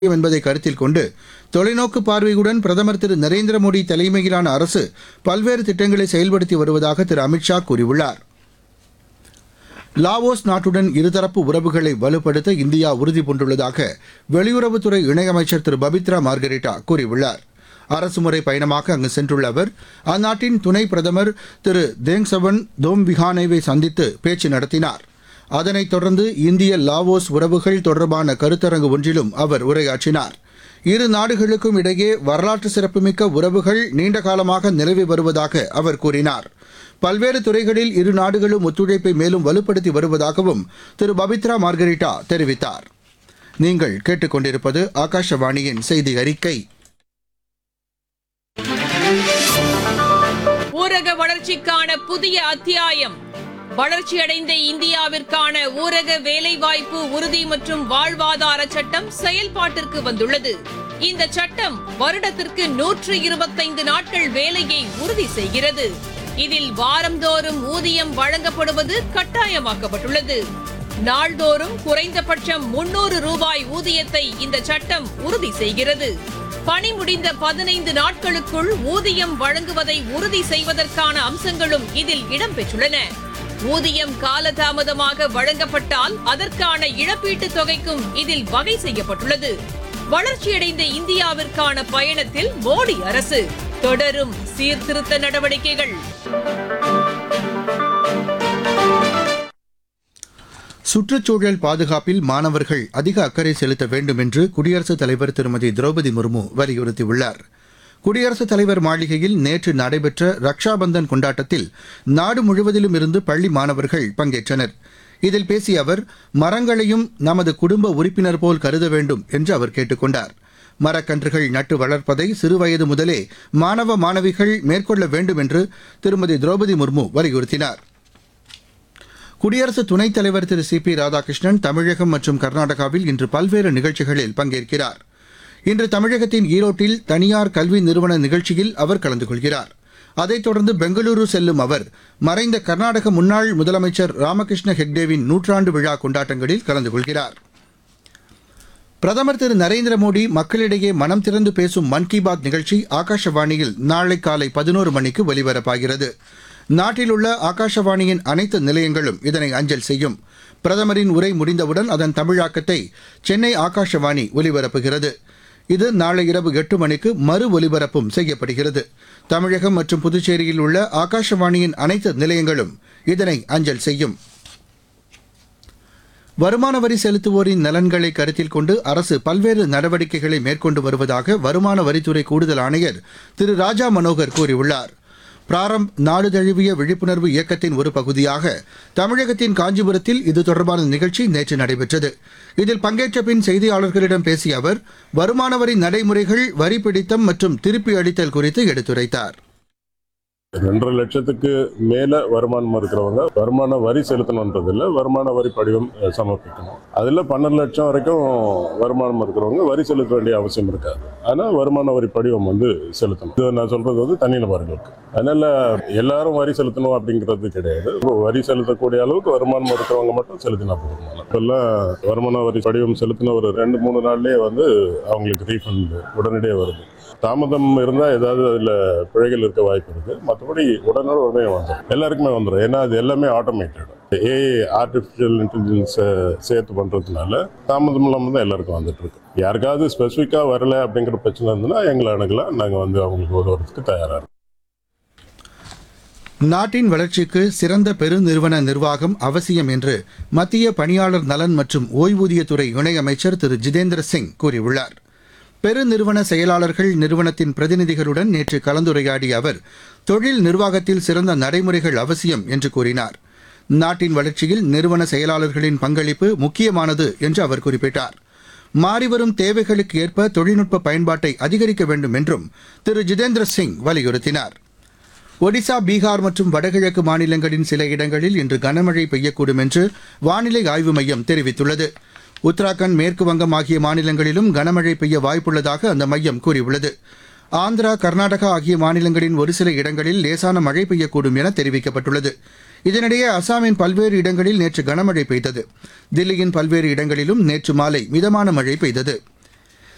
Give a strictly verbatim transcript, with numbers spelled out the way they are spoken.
என்பதை கருத்தில் கொண்டு தொலைநோக்கு பார்வையுடன் பிரதமர் திரு நரேந்திர மோடி தலைமையிலான அரசு பல்வேறு திட்டங்களை செயல்படுத்தி வருவதாக திரு அமித்ஷா கூறியுள்ளார். லாவோஸ் நாட்டுடன் இருதரப்பு உறவுகளை வலுப்படுத்த இந்தியா உறுதிபூண்டுள்ளதாக வெளியுறவுத்துறை இணையமைச்சர் திரு பபித்ரா மார்கரெட்டா கூறியுள்ளார். அரசுமுறை பயணமாக அங்கு சென்றுள்ள அவர் அந்நாட்டின் துணை பிரதமர் திரு தேங்சவன் தோம்விஹானேவை சந்தித்து பேச்சு நடத்தினார். அதனைத் தொடர்ந்து இந்திய லாவோஸ் உறவுகள் தொடர்பான கருத்தரங்கு ஒன்றிலும் அவர் உரையாற்றினார். இரு நாடுகளுக்கும் இடையே வரலாற்று சிறப்புமிக்க உறவுகள் நீண்ட காலமாக நிலவி வருவதாக அவர் கூறினார். பல்வேறு துறைகளில் இரு நாடுகளும் ஒத்துழைப்பை மேலும் வலுப்படுத்தி வருவதாகவும் திரு பபித்ரா மார்கரெட்டா தெரிவித்தார். நீங்கள் கேட்டுக்கொண்டிருப்பது ஆகாஷவாணியின் செய்தி அறிக்கை. ஊரக வளர்ச்சிக்கான புதிய அத்தியாயம். வளர்ச்சியடைந்த இந்தியாவிற்கான ஊரக வேலைவாய்ப்பு உறுதி மற்றும் வாழ்வாதார சட்டம் செயல்பாட்டிற்கு வந்துள்ளது. இந்த சட்டம் வருடத்திற்கு நூற்று இருபத்தைந்து நாட்கள் வேலையை உறுதி செய்கிறது. இதில் வாரந்தோறும் ஊதியம் வழங்கப்படுவது கட்டாயமாக்கப்பட்டுள்ளது. நாள்தோறும் குறைந்தபட்சம் முன்னூறு ரூபாய் ஊதியத்தை இந்த சட்டம் உறுதி செய்கிறது. பணி முடிந்த பதினைந்து நாட்களுக்குள் ஊதியம் வழங்குவதை உறுதி செய்வதற்கான அம்சங்களும் இதில் இடம்பெற்றுள்ளன. ஊதியம் காலதாமதமாக வழங்கப்பட்டால் அதற்கான இழப்பீட்டுத் தொகைக்கும் இதில் வகை செய்யப்பட்டுள்ளது. வளர்ச்சியடைந்த இந்தியாவிற்கான பயணத்தில் மோடி அரசு தொடரும் சீர்திருத்த நடவடிக்கைகள். சுற்றுச்சூழல் பாதுகாப்பில் மாணவர்கள் அதிக அக்கறை செலுத்த வேண்டும் என்று குடியரசுத் தலைவர் திருமதி திரௌபதி முர்மு வலியுறுத்தியுள்ளார். குடியரசுத் தலைவர் மாளிகையில் நேற்று நடைபெற்ற ரக்ஷாபந்தன் கொண்டாட்டத்தில் நாடு முழுவதிலும் இருந்து பள்ளி மாணவர்கள் பங்கேற்றனர். இதில் பேசிய அவர் மரங்களையும் நமது குடும்ப உறுப்பினர் போல் கருத வேண்டும் என்று அவர் கேட்டுக் கொண்டார். மரக்கன்றுகள் நட்டு வளர்ப்பதை சிறுவயது முதலே மாணவ மாணவிகள் மேற்கொள்ள வேண்டும் என்று திருமதி திரௌபதி முர்மு வலியுறுத்தினார். குடியரசு துணைத் தலைவர் திரு சி பி ராதாகிருஷ்ணன் தமிழகம் மற்றும் கர்நாடகாவில் இன்று பல்வேறு நிகழ்ச்சிகளில் பங்கேற்கிறார். இன்று தமிழகத்தின் ஈரோட்டில் தனியார் கல்வி நிறுவன நிகழ்ச்சியில் அவர் கலந்து கொள்கிறார். அதைத் தொடர்ந்து பெங்களூரு செல்லும் அவர் மறைந்த கர்நாடக முன்னாள் முதலமைச்சர் ராமகிருஷ்ண ஹெக்டேவின் நூற்றாண்டு விழா கொண்டாட்டங்களில் கலந்து கொள்கிறார். பிரதமர் திரு நரேந்திர மோடி மக்களிடையே மனம் திறந்து பேசும் மன் கி பாத் நிகழ்ச்சி ஆகாஷவாணியில் நாளை காலை பதினோரு மணிக்கு ஒலிபரப்பாகிறது. நாட்டில் உள்ள ஆகாஷவாணியின் அனைத்து நிலையங்களும் இதனை அஞ்சல் செய்யும். பிரதமரின் உரை முடிந்தவுடன் அதன் தமிழாக்கத்தை சென்னை ஆகாஷவாணி ஒலிபரப்புகிறது. இது நாளை இரவு எட்டு மணிக்கு மறு ஒலிபரப்பும் செய்யப்படுகிறது. தமிழகம் மற்றும் புதுச்சேரியில் உள்ள ஆகாஷவாணியின் அனைத்து நிலையங்களும் இதனை அஞ்சல் செய்யும். வருமான வரி செலுத்துவோரின் நலன்களை கருத்தில் கொண்டு அரசு பல்வேறு நடவடிக்கைகளை மேற்கொண்டு வருவதாக வருமான வரித்துறை கூடுதல் ஆணையர் திரு ராஜா மனோகர் கூறியுள்ளார். பிராரம்ப் நாடு தழுவிய விழிப்புணர்வு இயக்கத்தின் ஒரு பகுதியாக தமிழகத்தின் காஞ்சிபுரத்தில் இது தொடர்பான நிகழ்ச்சி நேற்று நடைபெற்றது. இதில் பங்கேற்ற பின் செய்தியாளர்களிடம் பேசிய அவர் வருமான வரி நடைமுறைகள், வரி பிடித்தம் மற்றும் திருப்பி அளித்தல் குறித்து எடுத்துரைத்தார். ரெண்டரை லட்சத்துக்கு மேல வருமானம் இருக்கிறவங்க வருமான வரி செலுத்தணுன்றதில்ல, வருமான வரி படிவம் சமர்ப்பிக்கணும். அதில் பன்னெண்டு லட்சம் வரைக்கும் வருமானம் இருக்கிறவங்க வரி செலுத்த வேண்டிய அவசியம் இருக்காது. ஆனால் வருமான வரி படிவம் வந்து செலுத்தணும். இது நான் சொல்றது வந்து தனிநபர்களுக்கு. அதனால எல்லாரும் வரி செலுத்தணும் அப்படிங்கிறது கிடையாது. வரி செலுத்தக்கூடிய அளவுக்கு வருமானம் இருக்கிறவங்க மட்டும் செலுத்தினா போதும். இப்பெல்லாம் வருமான வரி படிவம் செலுத்தின ஒரு ரெண்டு மூணு நாள்லேயே வந்து அவங்களுக்கு ரீஃபண்ட் உடனடியே வருது. தாமதம் இருந்தால் ஏதாவது அதில் பிழைகள் இருக்க வாய்ப்பு இருக்குது. மற்றபடி உடனே உடனே வந்துடும், எல்லாருக்குமே வந்துடும். ஏன்னா அது எல்லாமே ஆட்டோமேட்டட். ஏஐ ஆர்டிஃபிஷியல் இன்டெலிஜென்ஸை சேர்த்து பண்ணுறதுனால தாமதம் இல்லாமல் தான் எல்லாருக்கும் வந்துட்டு இருக்கு. யாருக்காவது ஸ்பெசிஃபிக்காக வரல அப்படிங்கிற பிரச்சனை இருந்ததுன்னா எங்களை அணுகலாம். நாங்கள் வந்து அவங்களுக்கு உதவுறதுக்கு தயாராக இருக்கோம். நாட்டின் வளர்ச்சிக்கு சிறந்த பெருநிறுவன நிர்வாகம் அவசியம் என்று மத்திய பணியாளர் நலன் மற்றும் ஓய்வூதியத்துறை இணையமைச்சர் திரு ஜிதேந்திர சிங் கூறியுள்ளார். பெருநிறுவன செயலாளர்கள் நிறுவனத்தின் பிரதிநிதிகளுடன் நேற்று கலந்துரையாடிய அவர் தொழில் நிர்வாகத்தில் சிறந்த நடைமுறைகள் அவசியம் என்று கூறினார். நாட்டின் வளர்ச்சியில் நிறுவன செயலாளர்களின் பங்களிப்பு முக்கியமானது என்று அவர் குறிப்பிட்டார். மாறிவரும் தேவைகளுக்கு ஏற்ப தொழில்நுட்ப பயன்பாட்டை அதிகரிக்க வேண்டும் என்றும் திரு ஜிதேந்திர சிங் வலியுறுத்தினார். ஒடிசா, பீகார் மற்றும் வடகிழக்கு மாநிலங்களின் சில இடங்களில் இன்று கனமழை பெய்யக்கூடும் என்று வானிலை ஆய்வு மையம் தெரிவித்துள்ளது. உத்தராகண்ட், மேற்கு வங்கம் ஆகிய மாநிலங்களிலும் கனமழை பெய்ய வாய்ப்புள்ளதாக அந்த மையம் கூறியுள்ளது. ஆந்திரா, கர்நாடகா ஆகிய மாநிலங்களின் ஒரு சில இடங்களில் லேசான மழை பெய்யக்கூடும் என தெரிவிக்கப்பட்டுள்ளது. இதனிடையே அசாமின் பல்வேறு இடங்களில் நேற்று கனமழை பெய்தது. தில்லியின் பல்வேறு இடங்களிலும் நேற்று மாலை மிதமான மழை பெய்தது.